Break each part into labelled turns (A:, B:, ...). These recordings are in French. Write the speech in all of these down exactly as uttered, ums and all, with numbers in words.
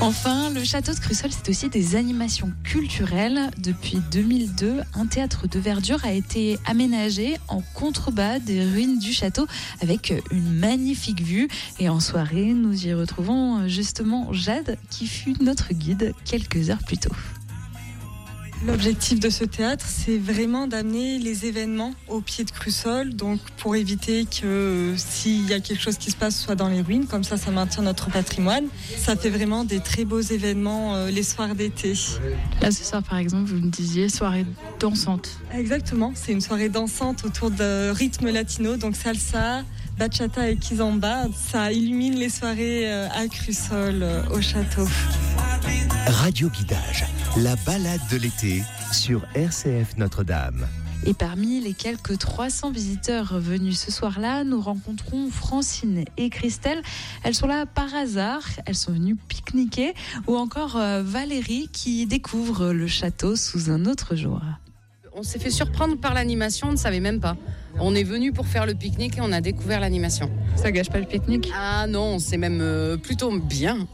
A: Enfin, le château de Crussol, c'est aussi des animations culturelles. Depuis deux mille deux, un théâtre de verdure a été aménagé en contrebas des ruines du château avec une magnifique vue. Et en soirée, nous y retrouvons justement Jade qui fut notre guide quelques heures plus tôt.
B: L'objectif de ce théâtre, c'est vraiment d'amener les événements au pied de Crussol, donc pour éviter que s'il y a quelque chose qui se passe, soit dans les ruines, comme ça, ça maintient notre patrimoine. Ça fait vraiment des très beaux événements euh, les soirs d'été.
A: Là, ce soir, par exemple, vous me disiez soirée dansante.
B: Exactement, c'est une soirée dansante autour de rythmes latinos, donc salsa, bachata et kizomba. Ça illumine les soirées à Crussol, au château.
C: Radio Guidage, la balade de l'été sur R C F Notre-Dame.
A: Et parmi les quelques trois cents visiteurs venus ce soir-là, nous rencontrons Francine et Christelle. Elles sont là par hasard, elles sont venues pique-niquer. Ou encore Valérie qui découvre le château sous un autre jour.
D: On s'est fait surprendre par l'animation, on ne savait même pas. On est venu pour faire le pique-nique et on a découvert l'animation.
A: Ça gâche pas le pique-nique ?
D: Ah non, c'est même euh, plutôt bien.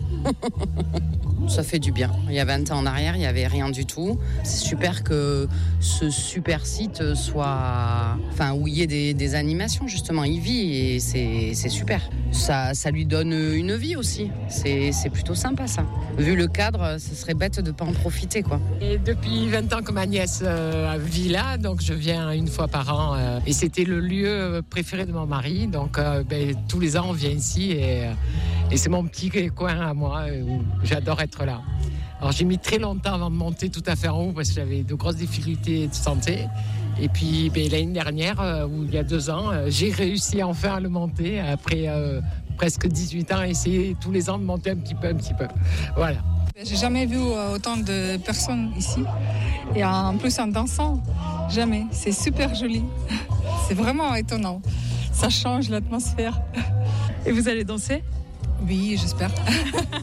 D: Ça fait du bien. Il y a vingt ans en arrière, il n'y avait rien du tout. C'est super que ce super site soit... Enfin, où il y ait des, des animations, justement. Il vit et c'est, c'est super. Ça, ça lui donne une vie aussi. C'est, c'est plutôt sympa, ça. Vu le cadre, ce serait bête de ne pas en profiter, quoi.
E: Et depuis vingt ans que ma nièce euh, vit là, donc je viens une fois par an. Euh, et c'était le lieu préféré de mon mari. Donc euh, ben, tous les ans, on vient ici et... Euh, Et c'est mon petit coin à moi où j'adore être là. Alors j'ai mis très longtemps avant de monter tout à fait en haut parce que j'avais de grosses difficultés de santé. Et puis ben, l'année dernière, euh, ou il y a deux ans, euh, j'ai réussi enfin à le monter après euh, presque dix-huit ans, à essayer tous les ans de monter un petit peu, un petit peu. Voilà.
F: J'ai jamais vu autant de personnes ici. Et en plus en dansant, jamais. C'est super joli. C'est vraiment étonnant. Ça change l'atmosphère.
A: Et vous allez danser ?
F: Oui, j'espère.